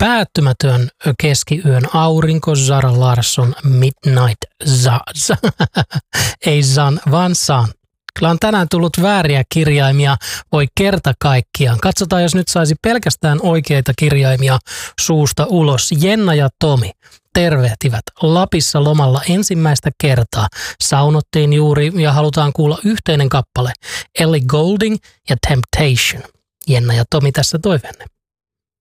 päättymätön keskiyön aurinko, Zara Larsson, Midnight Zaz. Ei Zan, vaan San. Kyllä on tänään tullut vääriä kirjaimia, voi kerta kaikkiaan. Katsotaan, jos nyt saisi pelkästään oikeita kirjaimia suusta ulos. Jenna ja Tomi tervehtivät Lapissa lomalla ensimmäistä kertaa. Saunottiin juuri ja halutaan kuulla yhteinen kappale. Ellie Goulding ja Temptation. Jenna ja Tomi tässä toiveenne.